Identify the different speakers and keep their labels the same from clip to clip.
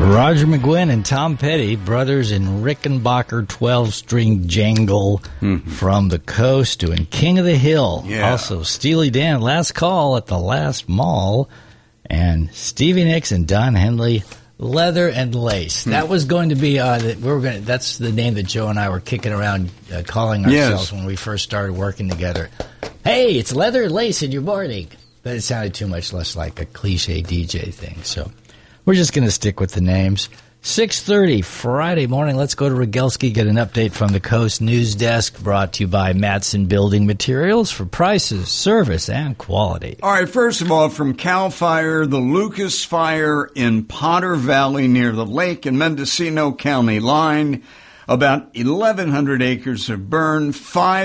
Speaker 1: Roger McGuinn and Tom Petty, brothers in Rickenbacker 12-string jangle from the coast, doing King of the Hill.
Speaker 2: Yeah.
Speaker 1: Also, Steely Dan, Last Call at the Last Mall, and Stevie Nicks and Don Henley, Leather and Lace. That was going to be that's the name that Joe and I were kicking around calling ourselves when we first started working together. Hey, it's Leather and Lace in your morning. But it sounded too much less like a cliche DJ thing, so we're just going to stick with the names. 6:30 Friday morning. Let's go to Rogelski, get an update from the Coast News Desk, brought to you by Matson Building Materials for prices, service, and quality.
Speaker 2: All right, first of all, from CAL FIRE, the Lucas Fire in Potter Valley near the Lake and Mendocino County line. About 1,100 acres of burn,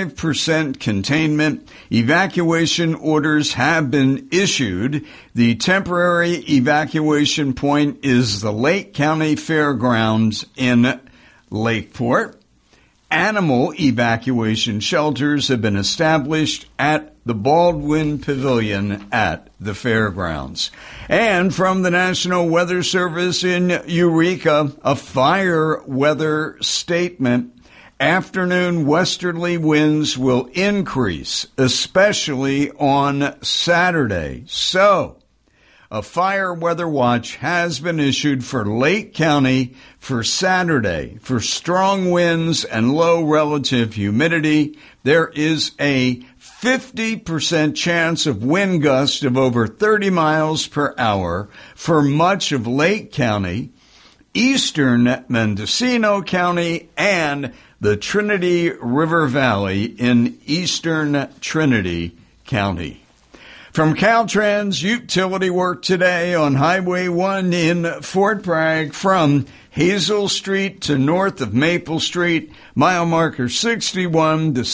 Speaker 2: 5% containment. Evacuation orders have been issued. The temporary evacuation point is the Lake County Fairgrounds in Lakeport. Animal evacuation shelters have been established at the Baldwin Pavilion at the fairgrounds. And from the National Weather Service in Eureka, a fire weather statement. Afternoon westerly winds will increase, especially on Saturday. So, a fire weather watch has been issued for Lake County for Saturday. For strong winds and low relative humidity, there is a 50% chance of wind gusts of over 30 miles per hour for much of Lake County, eastern Mendocino County, and the Trinity River Valley in eastern Trinity County. From Caltrans, utility work today on Highway 1 in Fort Bragg from Hazel Street to north of Maple Street, mile marker 61 to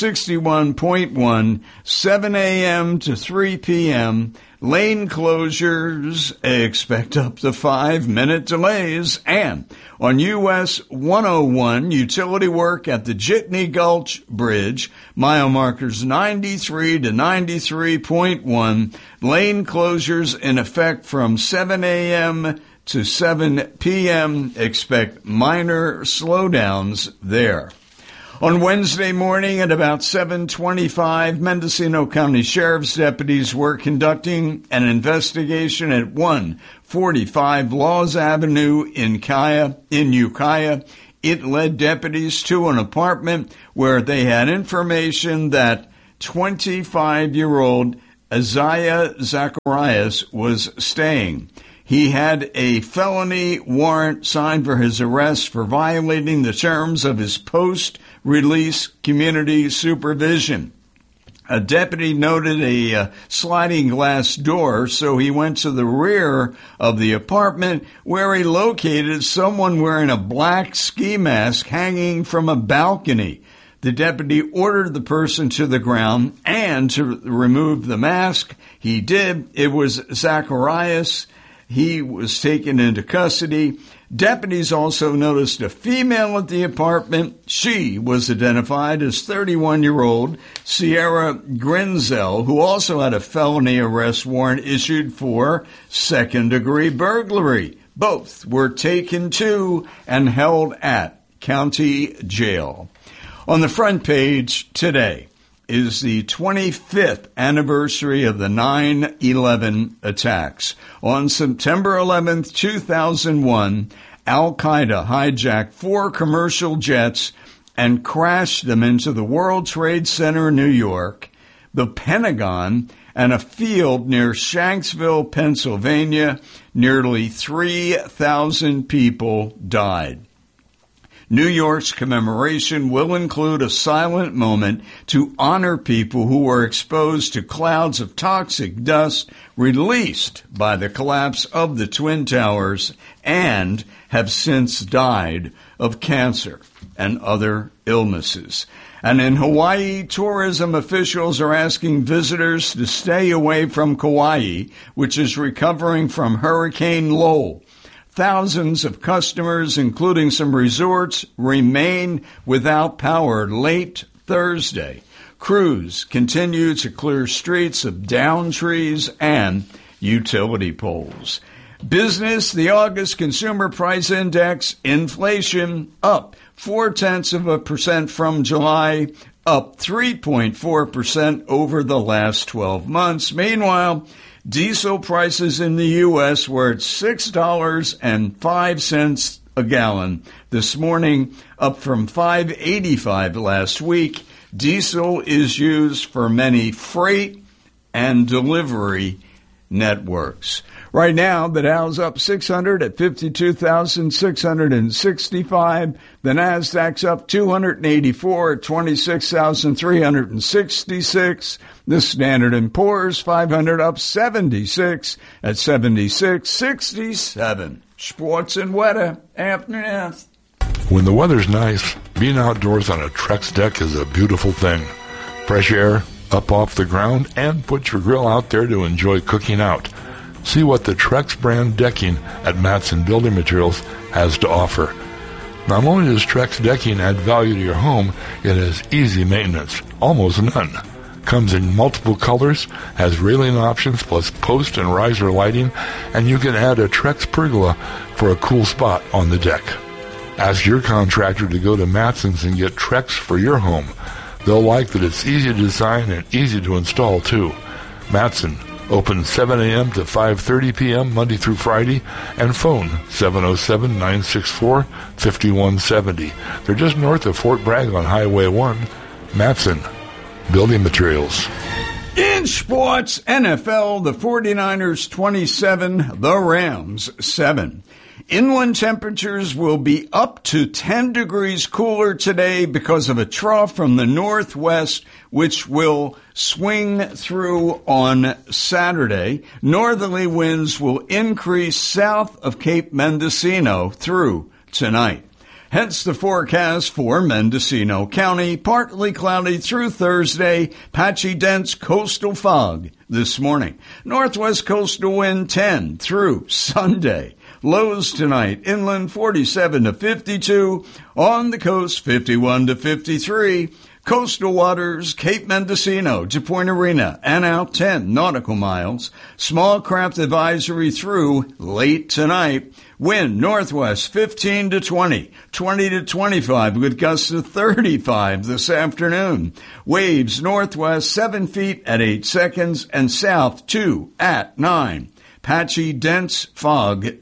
Speaker 2: 61.1, 7 a.m. to 3 p.m., lane closures, expect up to 5-minute delays, and on US 101, utility work at the Jitney Gulch Bridge, mile markers 93 to 93.1, lane closures in effect from 7 a.m. to 7 p.m. Expect minor slowdowns there. On Wednesday morning at about 7:25, Mendocino County Sheriff's deputies were conducting an investigation at 145 Laws Avenue in Ukiah. It led deputies to an apartment where they had information that 25-year-old Isaiah Zacharias was staying. He had a felony warrant signed for his arrest for violating the terms of his post-release community supervision. A deputy noted a sliding glass door, so he went to the rear of the apartment where he located someone wearing a black ski mask hanging from a balcony. The deputy ordered the person to the ground and to remove the mask. He did. It was Zacharias. He was taken into custody. Deputies also noticed a female at the apartment. She was identified as 31-year-old Sierra Grinzel, who also had a felony arrest warrant issued for second-degree burglary. Both were taken to and held at county jail. On the front page today is the 25th anniversary of the 9/11 attacks. On September 11th, 2001, Al-Qaeda hijacked 4 commercial jets and crashed them into the World Trade Center in New York, the Pentagon, and a field near Shanksville, Pennsylvania. Nearly 3,000 people died. New York's commemoration will include a silent moment to honor people who were exposed to clouds of toxic dust released by the collapse of the Twin Towers and have since died of cancer and other illnesses. And in Hawaii, tourism officials are asking visitors to stay away from Kauai, which is recovering from Hurricane Lowell. Thousands of customers, including some resorts, remain without power late Thursday. Crews continue to clear streets of downed trees and utility poles. Business, the August Consumer Price Index, inflation up 0.4% from July, up 3.4% over the last 12 months. Meanwhile, diesel prices in the U.S. were at $6.05 a gallon this morning, up from $5.85 last week. Diesel is used for many freight and delivery networks. Right now, the Dow's up 600 at 52,665. The Nasdaq's up 284 at 26,366. The Standard & Poor's 500 up 76 at 76,67. Sports and weather, Anthony F.
Speaker 3: When the weather's nice, being outdoors on a Trex deck is a beautiful thing. Fresh air, up off the ground, and put your grill out there to enjoy cooking out. See what the Trex brand decking at Matson Building Materials has to offer. Not only does Trex decking add value to your home, it has easy maintenance, almost none. Comes in multiple colors, has railing options plus post and riser lighting, and you can add a Trex pergola for a cool spot on the deck. Ask your contractor to go to Matson's and get Trex for your home. They'll like that it's easy to design and easy to install too. Matson, open 7 a.m. to 5:30 p.m. Monday through Friday, and phone 707-964-5170. They're just north of Fort Bragg on Highway 1. Matson Building Materials.
Speaker 2: In sports, NFL, the 49ers 27, the Rams 7. Inland temperatures will be up to 10 degrees cooler today because of a trough from the northwest, which will swing through on Saturday. Northerly winds will increase south of Cape Mendocino through tonight. Hence the forecast for Mendocino County, partly cloudy through Thursday, patchy dense coastal fog this morning. Northwest coastal wind 10 through Sunday. Lows tonight, inland 47 to 52, on the coast 51 to 53. Coastal waters, Cape Mendocino to Point Arena and out 10 nautical miles. Small craft advisory through late tonight. Wind northwest 15 to 20, 20 to 25 with gusts of 35 this afternoon. Waves northwest 7 feet at 8 seconds and south 2 at 9. Patchy dense fog